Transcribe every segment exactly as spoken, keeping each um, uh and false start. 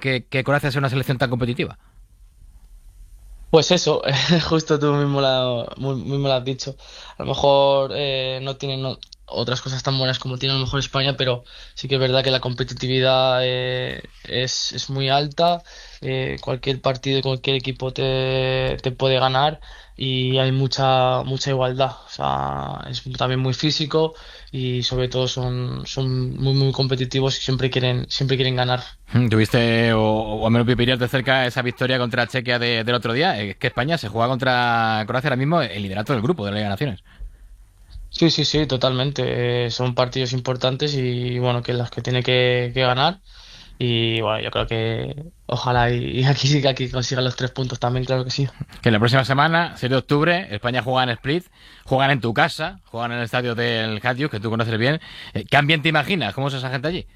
que, que Croacia sea una selección tan competitiva? Pues eso, justo tú mismo lo, mu- mismo lo has dicho. A lo mejor eh, no tienen o- otras cosas tan buenas como tiene a lo mejor España, pero sí que es verdad que la competitividad eh, es, es muy alta. Eh, cualquier partido, cualquier equipo te, te puede ganar y hay mucha, mucha igualdad. O sea, es también muy físico y sobre todo son, son muy, muy competitivos y siempre quieren, siempre quieren ganar. ¿Tuviste o, o al menos vivirías de cerca esa victoria contra Chequia de- del otro día? Es que España se juega contra Croacia ahora mismo el liderato del grupo de la Liga de Naciones. Sí, sí, sí, totalmente. Eh, son partidos importantes y bueno, que las que tiene que, que ganar. Y bueno, yo creo que ojalá y, y aquí sí que aquí consigan los tres puntos también, claro que sí. Que la próxima semana, seis de octubre, España juega en Split, juegan en tu casa, juegan en el estadio del Hajduk, que tú conoces bien. Eh, ¿Qué ambiente imaginas? ¿Cómo es esa gente allí?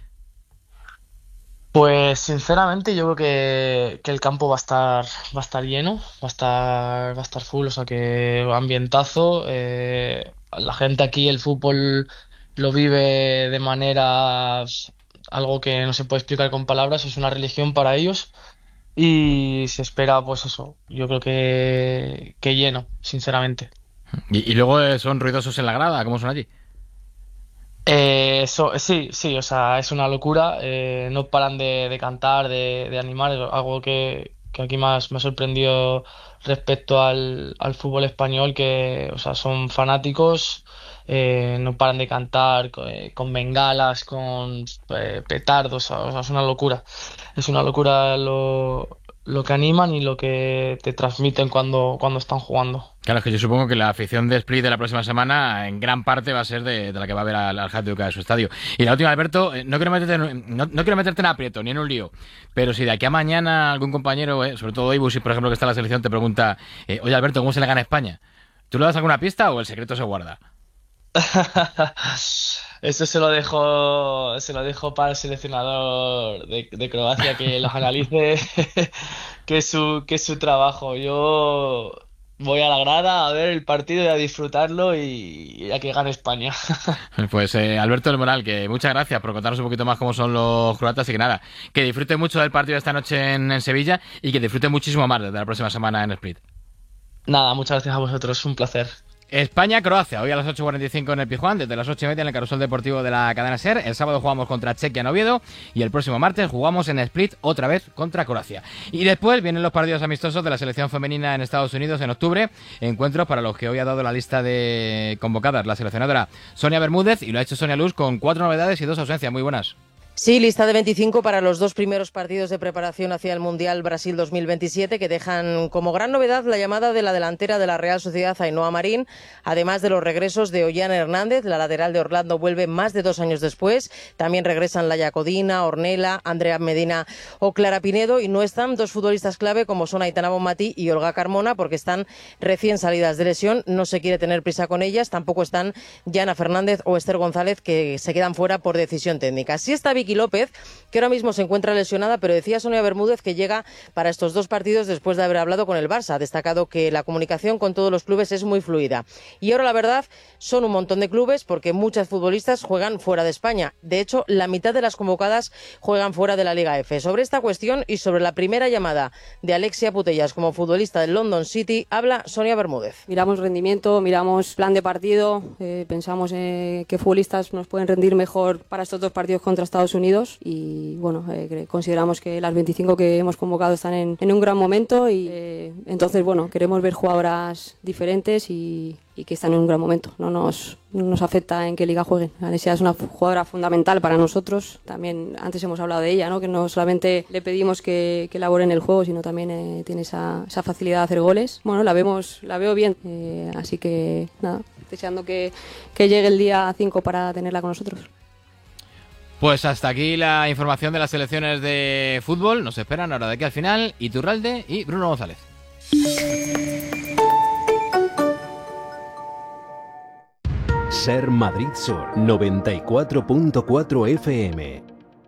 Pues sinceramente yo creo que, que el campo va a estar, va a estar lleno, va a estar, va a estar full, o sea que ambientazo. Eh, la gente aquí el fútbol lo vive de manera algo que no se puede explicar con palabras, es una religión para ellos. Y se espera, pues eso, yo creo que, que lleno, sinceramente. Y, y luego eh, son ruidosos en la grada, ¿cómo son allí? Eh, eso, sí, sí, o sea, es una locura. Eh, no paran de, de cantar, de, de animar, es algo que, que aquí más me ha sorprendido respecto al, al fútbol español, que, o sea, son fanáticos, eh, no paran de cantar co- eh, con bengalas, con eh, petardos, o sea, es una locura. Es una locura lo, lo que animan y lo que te transmiten cuando, cuando están jugando. Claro, es que yo supongo que la afición de Split de la próxima semana en gran parte va a ser de, de la que va a ver al, al Hajduk a su estadio. Y la última, Alberto, eh, no quiero meterte en, no, no quiero meterte en aprieto ni en un lío, pero si de aquí a mañana algún compañero, eh, sobre todo Ibus, por ejemplo, que está en la selección, te pregunta, eh, oye Alberto, ¿cómo se le gana a España? ¿Tú le das alguna pista o el secreto se guarda? Eso se lo dejo, se lo dejo para el seleccionador de, de Croacia que los analice, que es su, que es su trabajo. Yo voy a la grada a ver el partido y a disfrutarlo y, y a que gane España. Pues eh, Alberto del Moral, que muchas gracias por contarnos un poquito más cómo son los croatas y que nada, que disfrute mucho del partido esta noche en, en Sevilla y que disfrute muchísimo más desde la próxima semana en Split. Nada, muchas gracias a vosotros, un placer. España-Croacia, hoy a las ocho cuarenta y cinco en el Pizjuán, desde las ocho y media en el Carrusel Deportivo de la cadena SER. El sábado jugamos contra Chequia en Oviedo y el próximo martes jugamos en Split otra vez contra Croacia. Y después vienen los partidos amistosos de la selección femenina en Estados Unidos en octubre, encuentros para los que hoy ha dado la lista de convocadas la seleccionadora Sonia Bermúdez y lo ha hecho Sonia Luz con cuatro novedades y dos ausencias. Muy buenas. Sí, lista de veinticinco para los dos primeros partidos de preparación hacia el Mundial Brasil dos mil veintisiete, que dejan como gran novedad la llamada de la delantera de la Real Sociedad, Ainhoa Marín, además de los regresos de Ollana Hernández, la lateral de Orlando vuelve más de dos años después. También regresan Laia Codina, Ornella, Andrea Medina o Clara Pinedo, y no están dos futbolistas clave como son Aitana Bonmatí y Olga Carmona, porque están recién salidas de lesión, no se quiere tener prisa con ellas. Tampoco están Yana Fernández o Esther González, que se quedan fuera por decisión técnica. Sí está Vicky López, que ahora mismo se encuentra lesionada, pero decía Sonia Bermúdez que llega para estos dos partidos después de haber hablado con el Barça. Ha destacado que la comunicación con todos los clubes es muy fluida. Y ahora la verdad son un montón de clubes, porque muchas futbolistas juegan fuera de España. De hecho, la mitad de las convocadas juegan fuera de la Liga F. Sobre esta cuestión y sobre la primera llamada de Alexia Putellas como futbolista del London City, habla Sonia Bermúdez. Miramos rendimiento, miramos plan de partido, eh, pensamos eh, qué futbolistas nos pueden rendir mejor para estos dos partidos contra Estados Unidos y bueno, eh, consideramos que las veinticinco que hemos convocado están en, en un gran momento y eh, entonces bueno, queremos ver jugadoras diferentes y, y que están en un gran momento. No nos, no nos afecta en qué liga jueguen. Alessia es una jugadora fundamental para nosotros. También antes hemos hablado de ella, ¿no? Que no solamente le pedimos que, que elabore en el juego, sino también eh, tiene esa, esa facilidad de hacer goles. Bueno, la vemos, la veo bien, eh, así que nada, deseando que, que llegue el día cinco para tenerla con nosotros. Pues hasta aquí la información de las selecciones de fútbol. Nos esperan ahora de aquí al final Iturralde y Bruno González. SER Madrid Sur noventa y cuatro punto cuatro F M.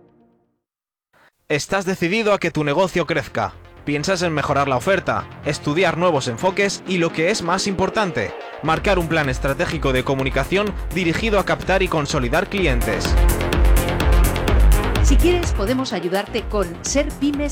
Estás decidido a que tu negocio crezca. Piensas en mejorar la oferta, estudiar nuevos enfoques y, lo que es más importante, marcar un plan estratégico de comunicación dirigido a captar y consolidar clientes. Si quieres, podemos ayudarte con Ser Pymes